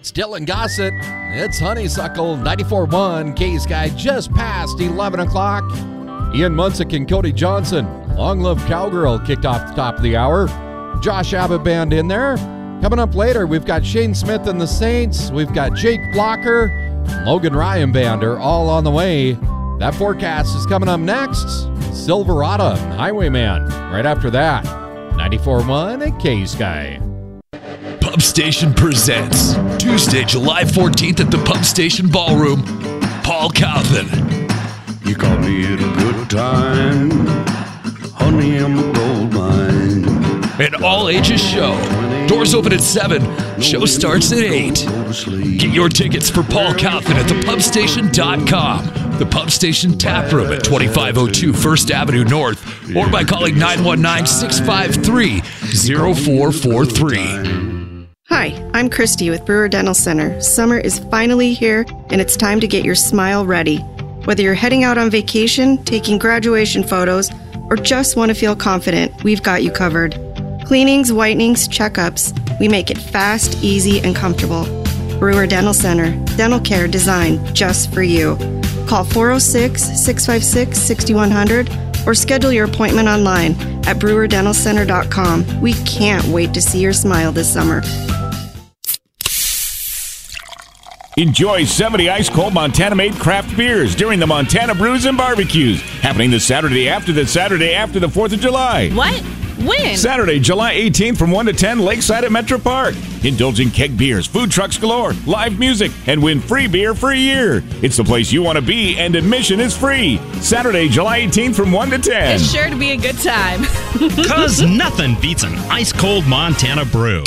Still in Gossett, it's Honeysuckle 94.1 K-Sky just past 11 o'clock. Ian Munsick and Cody Johnson, Long Live Cowgirl, kicked off the top of the hour. Josh Abbott Band in there. Coming up later, we've got Shane Smith and the Saints. We've got Jake Blocker, Logan Ryan Band are all on the way. That forecast is coming up next. Silverado, Highwayman, right after that. 94.1 at K-Sky. Pub Station presents Tuesday, July 14th at the Pub Station Ballroom. Paul Calvin. You caught me at a good time. Honey, I'm a gold mine. An all-ages show. Doors open at 7. Show starts at 8. Get your tickets for Paul Calvin at thepubstation.com. The Pub Station Tap Room at 2502 1st Avenue North, or by calling 919-653-0443. Hi, I'm Christy with Brewer Dental Center. Summer is finally here, and it's time to get your smile ready. Whether you're heading out on vacation, taking graduation photos, or just want to feel confident, we've got you covered. Cleanings, whitenings, checkups, we make it fast, easy, and comfortable. Brewer Dental Center, dental care designed just for you. Call 406-656-6100 or schedule your appointment online at brewerdentalcenter.com. We can't wait to see your smile this summer. Enjoy 70 ice-cold Montana-made craft beers during the Montana Brews and Barbecues, happening the Saturday after the 4th of July. What? When? Saturday, July 18th from 1 to 10, Lakeside at Metro Park. Indulge in keg beers, food trucks galore, live music, and win free beer for a year. It's the place you want to be, and admission is free. Saturday, July 18th from 1 to 10. It's sure to be a good time. 'Cause nothing beats an ice-cold Montana brew.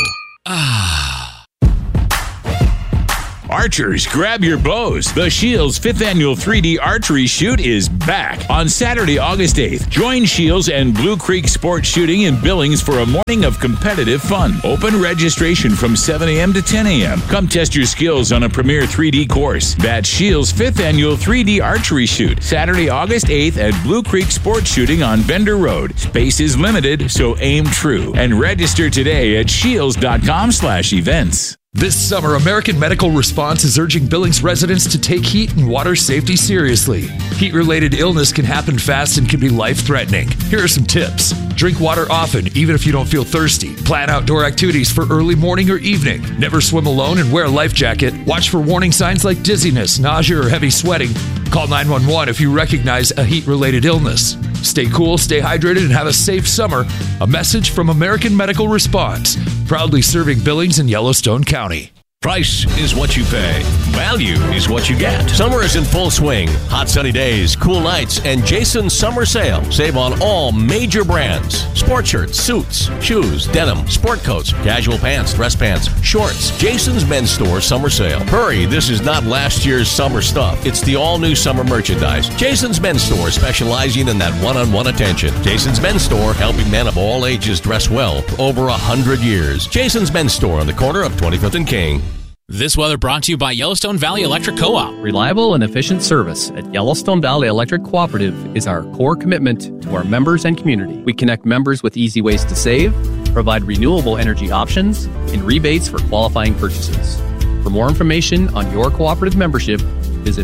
Archers, grab your bows. The Shields 5th Annual 3D Archery Shoot is back on Saturday, August 8th. Join Shields and Blue Creek Sports Shooting in Billings for a morning of competitive fun. Open registration from 7 a.m. to 10 a.m. Come test your skills on a premier 3D course. That's Shields 5th Annual 3D Archery Shoot, Saturday, August 8th at Blue Creek Sports Shooting on Bender Road. Space is limited, so aim true. And register today at shields.com/events. This summer, American Medical Response is urging Billings residents to take heat and water safety seriously. Heat-related illness can happen fast and can be life-threatening. Here are some tips. Drink water often, even if you don't feel thirsty. Plan outdoor activities for early morning or evening. Never swim alone and wear a life jacket. Watch for warning signs like dizziness, nausea, or heavy sweating. Call 911 if you recognize a heat-related illness. Stay cool, stay hydrated, and have a safe summer. A message from American Medical Response, proudly serving Billings and Yellowstone County. Price is what you pay. Value is what you get. Summer is in full swing. Hot sunny days, cool nights, and Jason's summer sale. Save on all major brands. Sport shirts, suits, shoes, denim, sport coats, casual pants, dress pants, shorts. Jason's Men's Store summer sale. Hurry, this is not last year's summer stuff. It's the all-new summer merchandise. Jason's Men's Store, specializing in that one-on-one attention. Jason's Men's Store, helping men of all ages dress well for over 100 years. Jason's Men's Store on the corner of 25th and King. This weather brought to you by Yellowstone Valley Electric Co-op. Reliable and efficient service at Yellowstone Valley Electric Cooperative is our core commitment to our members and community. We connect members with easy ways to save, provide renewable energy options, and rebates for qualifying purchases. For more information on your cooperative membership, visit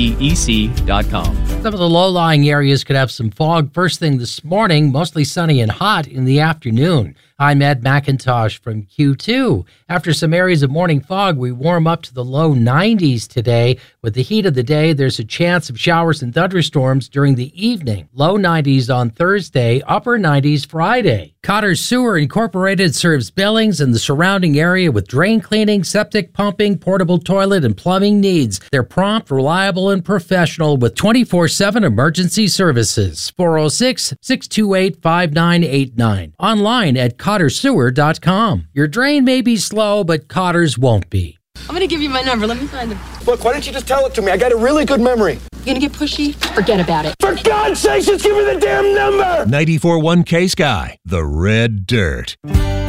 yvec.com. Some of the low-lying areas could have some fog first thing this morning, mostly sunny and hot in the afternoon. I'm Ed McIntosh from Q2. After some areas of morning fog, we warm up to the low 90s today. With the heat of the day, there's a chance of showers and thunderstorms during the evening. Low 90s on Thursday, upper 90s Friday. Cotter Sewer Incorporated serves Billings and the surrounding area with drain cleaning, septic pumping, portable toilet, and plumbing needs. They're prompt, reliable, and professional with 24/7 emergency services. 406-628-5989. Online at CotterSewer.com. Your drain may be slow, but Cotter's won't be. I'm going to give you my number. Let me find it. Look, why don't you just tell it to me? I got a really good memory. You going to get pushy? Forget about it. For God's sake, just give me the damn number! 94.1 K-Sky, the red dirt.